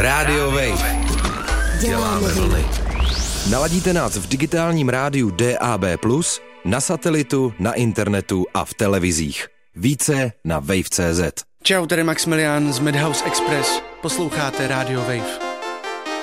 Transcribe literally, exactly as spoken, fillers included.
Radio Wave. Děláme vlny. Naladíte nás v digitálním rádiu D A B plus, na satelitu, na internetu a v televizích. Více na wave tečka cé zet. Čau, tady Maximilián z Madhouse Express. Posloucháte Radio Wave.